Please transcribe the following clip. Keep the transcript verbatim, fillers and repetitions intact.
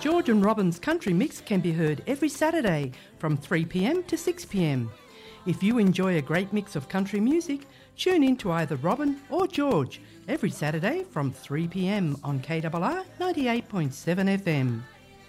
George and Robin's Country Mix can be heard every Saturday from three p m to six p m. If you enjoy a great mix of country music, tune in to either Robin or George every Saturday from three p m on K R R ninety-eight point seven F M.